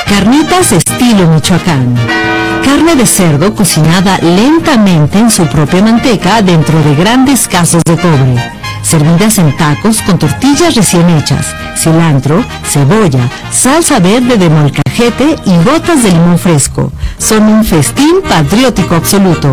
Carnitas estilo Michoacán. Carne de cerdo cocinada lentamente en su propia manteca dentro de grandes casos de cobre. Servidas en tacos con tortillas recién hechas, cilantro, cebolla, salsa verde de molcajete y gotas de limón fresco. Son un festín patriótico absoluto.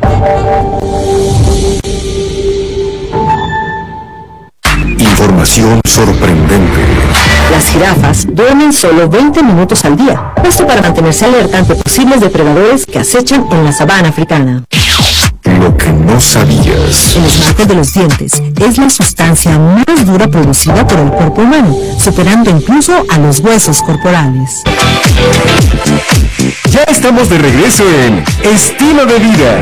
Información sorprendente. Las jirafas duermen solo 20 minutos al día, esto para mantenerse alerta ante posibles depredadores que acechan en la sabana africana. Lo que no sabías. El esmalte de los dientes es la sustancia más dura producida por el cuerpo humano, superando incluso a los huesos corporales. Ya estamos de regreso en Estilo de Vida.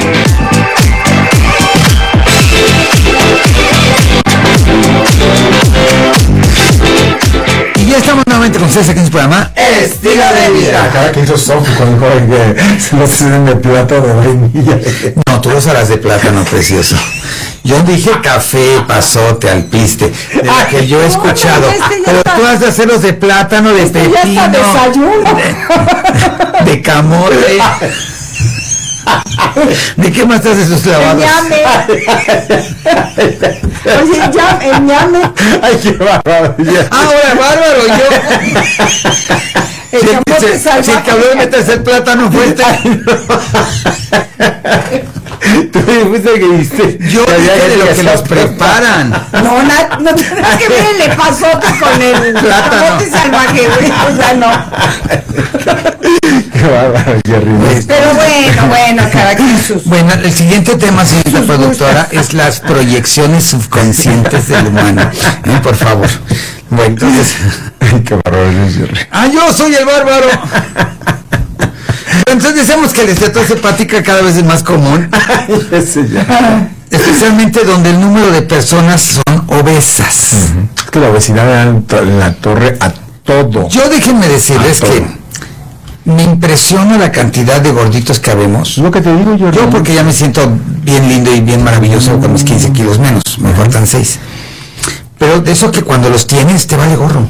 Y ya estamos nuevamente con ustedes aquí en su programa Estilo de Vida. Cada que hizo Sofi cuando dijo que se los hacen de plato de vainilla. No, tú los harás de plátano, precioso. Yo dije café, pasote, alpiste, de lo que yo he escuchado. Pero tú has de hacerlos de plátano, de pepino, de camote. ¿De qué más te haces sus clavados? Oye, el ñame. Ay, qué bárbaro. Ahora, bárbaro, yo. Si el cabrón de meterse el plátano fue este. Tú fuiste el que viste. Yo dije de lo que los preparan. No tienes que ver el epazote con el plátano salvaje, güey. O sea, no. Qué bárbaro, Jerry. Pero bueno, cada quien sus. Bueno, el siguiente tema, señorita productora, es las proyecciones subconscientes del humano. Por favor. Bueno, entonces. Ay, qué bárbaro, Jerry. Yo soy el bárbaro. Entonces decimos que la esteatosis hepática cada vez es más común. Ese ya. Especialmente donde el número de personas son obesas. Es que la obesidad en la torre a todo. Yo déjenme decirles que me impresiona la cantidad de gorditos que habemos. Lo que te digo yo. Yo porque ya me siento bien lindo y bien maravilloso con mis 15 kilos menos. Me faltan 6. Pero de eso que cuando los tienes te vale gorro.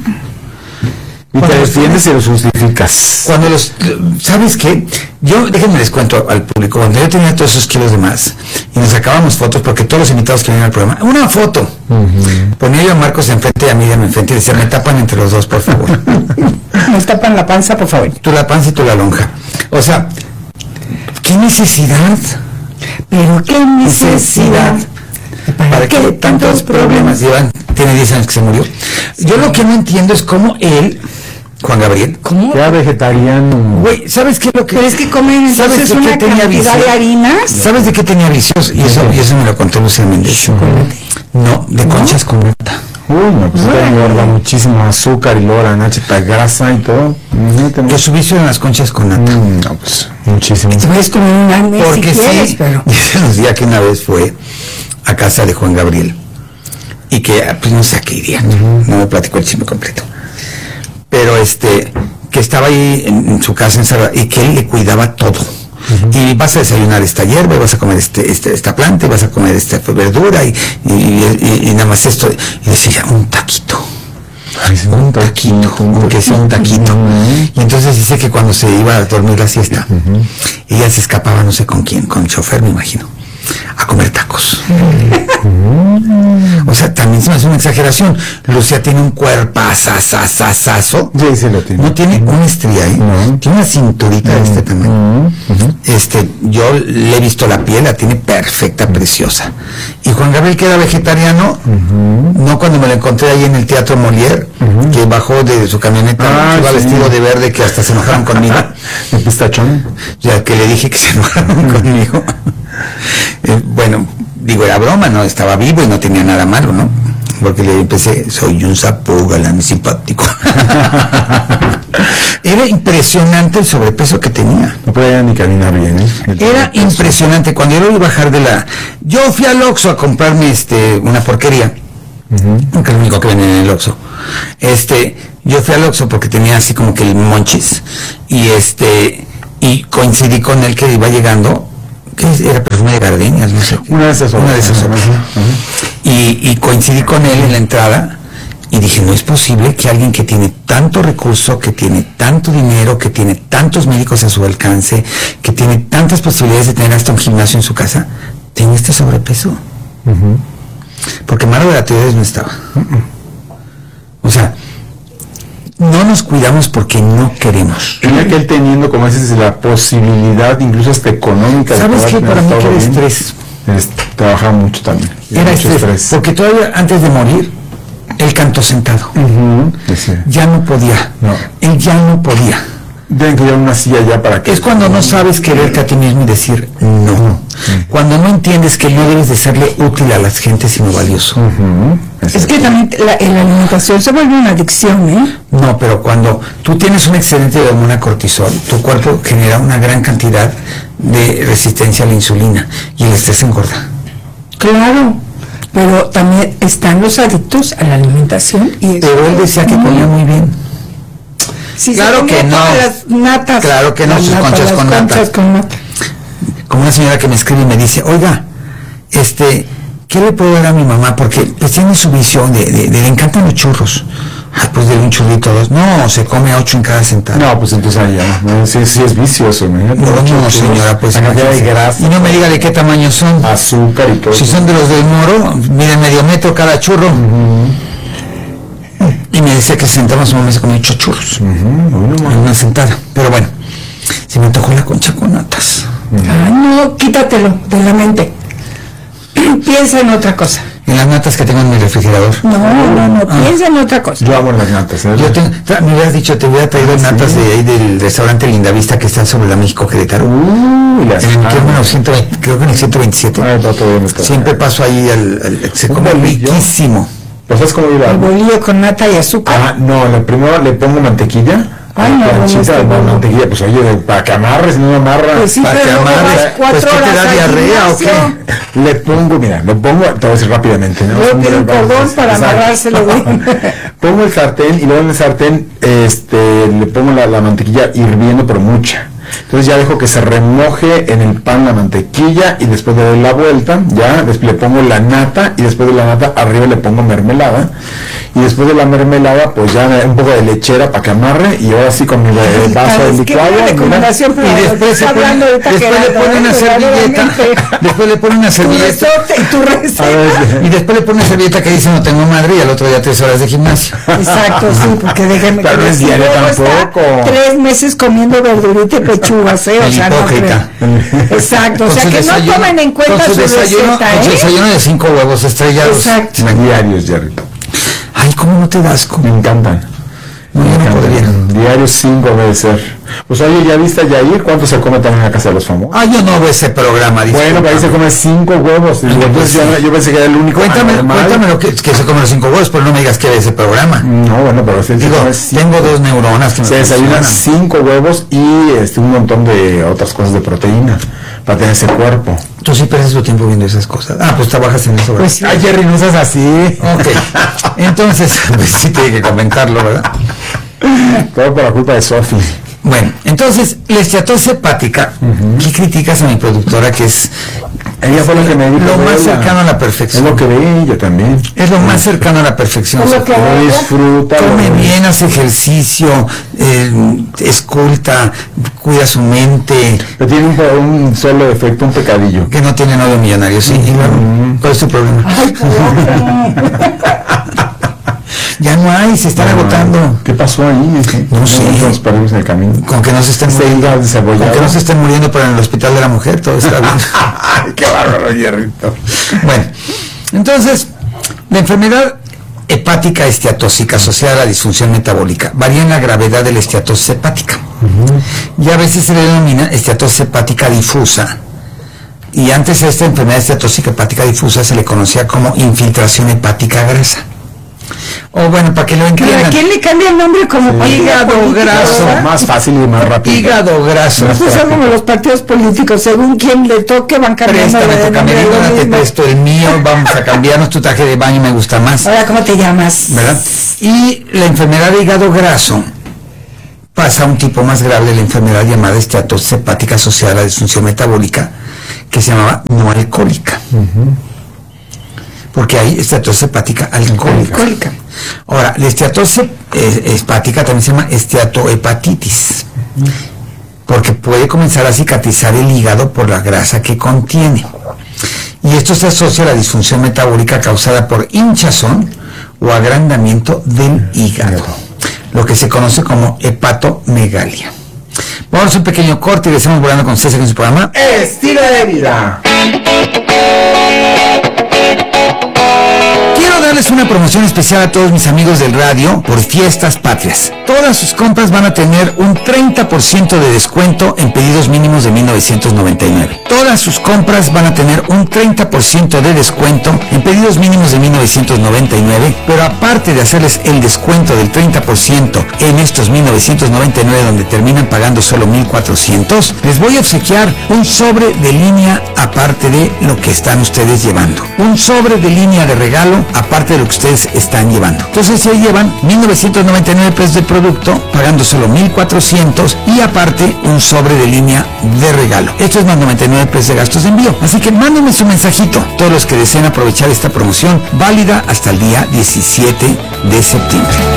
Y te defiendes y los justificas. Cuando los... ¿Sabes qué? Déjenme les cuento al público, cuando yo tenía todos esos kilos de más, y nos sacábamos fotos, porque todos los invitados que venían al programa, una foto, ponía yo a Marcos enfrente y a Miriam enfrente, y decía, me tapan entre los dos, por favor. Me tapan la panza, por favor. Tú la panza y tú la lonja. O sea, ¿qué necesidad? Pero qué necesidad. ¿Para qué tantos problemas llevan? Tiene 10 años que se murió. Yo lo que no entiendo es cómo él, Juan Gabriel, ¿cómo? Era vegetariano. Güey, ¿sabes qué es lo que? Pero es que comen entonces una cantidad de harinas. ¿Sabes de qué tenía vicios? Y eso me lo contó Lucía Méndez. No, de conchas con nata. Uy, no, pues te engorda muchísimo azúcar y luego la nachita grasa y todo. Que su vicio eran las conchas con nata. No, pues muchísimo. Te puedes comer un arne porque si quieres, pero... Y se nos decía que una vez fue a casa de Juan Gabriel y que, pues no sé a qué iría, no me platicó el chisme completo, pero que estaba ahí en su casa encerrado y que él le cuidaba todo. Y vas a desayunar esta hierba, y vas a comer esta planta, y vas a comer esta verdura, y nada más esto, y decía, un taquito. Un taquito. Y entonces dice que cuando se iba a dormir la siesta, ella se escapaba no sé con quién, con el chofer me imagino, a comer tacos. O sea, también se me hace una exageración. Lucía tiene un cuerpazazazazazo. Sí, sí lo tiene. No tiene una estría, tiene una cinturita de este tamaño. Yo le he visto la piel, la tiene perfecta, preciosa. Y Juan Gabriel, que era vegetariano, no cuando me lo encontré ahí en el Teatro Molière, que bajó de su camioneta, iba vestido de verde, que hasta se enojaron conmigo. ¿De pistachón? Ya que le dije que se enojaron conmigo. Bueno, digo, era broma, ¿no? Estaba vivo y no tenía nada malo, ¿no? Porque le empecé, soy un sapo galán y simpático. Era impresionante el sobrepeso que tenía. No podía ni caminar bien, Era impresionante. Cuando yo lo iba a bajar yo fui al Oxxo a comprarme una porquería. Que es lo único que venden en el Oxxo. Yo fui al Oxxo porque tenía así como que el monchis. Y coincidí con él que iba llegando. ¿Qué era? Perfume de gardenias, no sé. Una de esas. Y coincidí con él en la entrada Y dije, no es posible que alguien que tiene tanto recurso, que tiene tanto dinero, que tiene tantos médicos a su alcance, que tiene tantas posibilidades de tener hasta un gimnasio en su casa, tenga este sobrepeso. Porque Mara de la Tiroides no estaba. O sea, no nos cuidamos porque no queremos. Tenía que él teniendo, como dices, la posibilidad, incluso hasta económica. ¿Sabes qué? Para mí que era estrés. Trabajaba mucho también. Era estrés. Porque todavía antes de morir, él cantó sentado. Ya no podía. No. Él ya no podía. Deben que llevar una silla ya para que... Es cuando no sabes quererte a ti mismo y decir no. Cuando no entiendes que no debes de serle útil a las gentes sino valioso. Es que también la alimentación se vuelve una adicción, ¿eh? No, pero cuando tú tienes un excedente de hormona cortisol, tu cuerpo genera una gran cantidad de resistencia a la insulina y el estrés engorda. Claro, pero también están los adictos a la alimentación. Y pero él decía que comía muy bien. Sí, claro que no. Las natas. Claro que no, sus conchas con nata. Como una señora que me escribe y me dice, oiga, ¿qué le puedo dar a mi mamá? Porque pues tiene su visión le encantan los churros. Ay, pues de un churrito 2. No, se come 8 en cada sentada. No, pues entonces allá, no, sí es vicioso, ¿no? No, señora, pues hay grasa. Y no me diga de qué tamaño son. Azúcar y todo. Si son de los del Moro, miden medio metro cada churro. Y me decía que se sentaba más o menos con 8 churros en una sentada. Pero bueno, se me antojó la concha con natas. Ah, no, quítatelo de la mente. Piensa en otra cosa. En las natas que tengo en mi refrigerador. No, piensa en otra cosa. Yo amo las natas, ¿eh? Me hubieras dicho, te hubiera traído natas de ahí del restaurante Lindavista que está sobre la México Querétaro. Creo que en el 127. Siempre paso ahí se come riquísimo. Pues es como el bolillo con nata y azúcar. Ah, no, primero le pongo mantequilla. Ay, no, mantequilla, pues oye, para que amarres, no amarra. Pues sí, para que amarres. Pues ¿qué te da diarrea o qué? Le pongo, te voy a decir rápidamente, ¿no? Luego tiene un cordón para amarrárselo, güey. Pongo el sartén y luego en el sartén, le pongo la mantequilla hirviendo, pero mucha. Entonces ya dejo que se remoje en el pan la mantequilla y después le doy la vuelta, ya, después le pongo la nata y después de la nata arriba le pongo mermelada y después de la mermelada pues ya un poco de lechera para que amarre y ahora sí con mi vaso de licuado y después le pone una servilleta, después le pone una servilleta y después le pone una servilleta que dice no tengo madre y al otro día 3 horas de gimnasio. Exacto, sí, porque déjeme tal vez diario tampoco. 3 meses comiendo verdurita y pechugas, o sea, hipócrita. No, exacto, o sea que no tomen en cuenta su receta, con su desayuno de 5 huevos estrellados. Exacto. Diarios, Jerry. Ay, ¿cómo no te das asco? Me encantan. No, yo no podría. Diarios 5 debe ser. Pues oye, ¿ya viste a Yair? ¿Cuánto se come también en la casa de los famosos? Ah, yo no veo ese programa. Bueno, ahí se come 5 huevos. Entonces yo pensé que era el único. Cuéntame lo que se come los 5 huevos, pero no me digas que ve ese programa. No, bueno, pero tengo 2 neuronas que se desayunan 5 huevos y un montón de otras cosas de proteína para tener ese cuerpo. Tú sí pierdes tu tiempo viendo esas cosas. Ah, pues trabajas en eso. Pues sí. Ay, Jerry, no seas así. Ok. Entonces, pues sí tiene que comentarlo, ¿verdad? Todo por la culpa de Sofi. Bueno, entonces, la esteatosis hepática, ¿qué criticas a mi productora que es... Ella fue lo que me dijo. Lo más cercano a la perfección. Es lo que ve ella también. Es lo más cercano a la perfección. Disfruta. Come bien, hace ejercicio, esculta, cuida su mente. Pero tiene un solo defecto, un pecadillo. Que no tiene novio millonario, sí. ¿Cuál es tu problema? Ya no hay, se están agotando. ¿Qué pasó ahí? No sé. Nos perdimos en el camino. Con que no se estén muriendo, pero en el hospital de la mujer, todo está bien. ¡Qué bárbaro, Hierrito! Bueno, entonces, la enfermedad hepática esteatóxica asociada a la disfunción metabólica varía en la gravedad de la esteatosis hepática. Y a veces se le denomina esteatosis hepática difusa. Y antes a esta enfermedad esteatóxica hepática difusa se le conocía como infiltración hepática grasa. O bueno, para que lo entiendan. ¿A quién le cambia el nombre como hígado graso? Más fácil y más rápido. Hígado graso. Estos son como los partidos políticos, según quien le toque van cambiando. Te presto el mío, vamos a cambiarnos, tu traje de baño me gusta más. Ahora, ¿cómo te llamas? ¿Verdad? Y la enfermedad de hígado graso pasa a un tipo más grave de la enfermedad llamada esteatosis hepática asociada a la disfunción metabólica, que se llamaba no alcohólica. porque hay esteatosis hepática alcohólica. Ahora, la esteatosis hepática también se llama esteatohepatitis, porque puede comenzar a cicatrizar el hígado por la grasa que contiene. Y esto se asocia a la disfunción metabólica causada por hinchazón o agrandamiento del hígado, lo que se conoce como hepatomegalia. Vamos a un pequeño corte y regresamos volando con César en su programa Estilo de Vida. Quiero darles una promoción especial a todos mis amigos del radio por Fiestas Patrias. Todas sus compras van a tener un 30% de descuento en pedidos mínimos de 1999. Todas sus compras van a tener un 30% de descuento en pedidos mínimos de 1999, pero aparte de hacerles el descuento del 30% en estos 1999 donde terminan pagando solo 1,400, les voy a obsequiar un sobre de línea aparte de lo que están ustedes llevando. Un sobre de línea de regalo aparte de lo que ustedes están llevando. Entonces se llevan 1,999 pesos de producto, pagando solo 1,400 y aparte un sobre de línea de regalo. Esto es más 99 pesos de gastos de envío. Así que mándenme su mensajito, todos los que deseen aprovechar esta promoción válida hasta el día 17 de septiembre.